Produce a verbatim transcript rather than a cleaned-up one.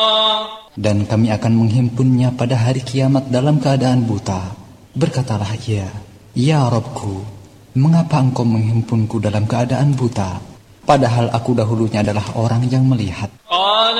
Dan kami akan menghimpunnya pada hari kiamat dalam keadaan buta. Berkatalah ia, Ya Rabbku, mengapa engkau menghimpunku dalam keadaan buta, padahal aku dahulunya adalah orang yang melihat?